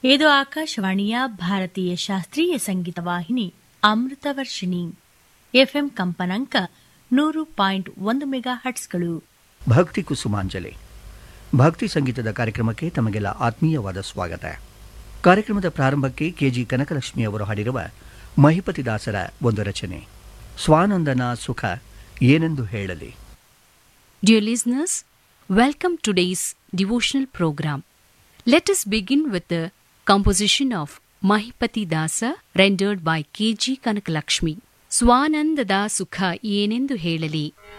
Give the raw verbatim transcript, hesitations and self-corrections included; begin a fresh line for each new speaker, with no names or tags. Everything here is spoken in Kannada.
ಇದು ಆಕಾಶವಾಣಿಯ ಭಾರತೀಯ ಶಾಸ್ತ್ರೀಯ ಸಂಗೀತ ವಾಹಿನಿ ಅಮೃತ ವರ್ಷಿಣಿ ಎಫ್ಎಂ ಕಂಪನಾಂಕ ನೂರು ಪಾಯಿಂಟ್ ಒಂದು ಮೆಗಾ ಹಟ್ಸ್ಗಳು.
ಭಕ್ತಿ ಕುಸುಮಾಂಜಲಿ ಭಕ್ತಿ ಸಂಗೀತದ ಕಾರ್ಯಕ್ರಮಕ್ಕೆ ತಮಗೆಲ್ಲ ಆತ್ಮೀಯವಾದ ಸ್ವಾಗತ. ಕಾರ್ಯಕ್ರಮದ ಪ್ರಾರಂಭಕ್ಕೆ ಕೆಜಿ ಕನಕಲಕ್ಷ್ಮಿ ಅವರು ಹಾಡಿರುವ ಮಹಿಪತಿದಾಸರ ಒಂದು ರಚನೆ ಸ್ವಾನಂದನ ಸುಖ ಏನೆಂದು ಹೇಳಲಿ.
Dear listeners, welcome to today's devotional program. Let us begin with the composition of Mahipati Dasa rendered by K G Kanakalakshmi. Swanandada Sukha Yenendu Helali.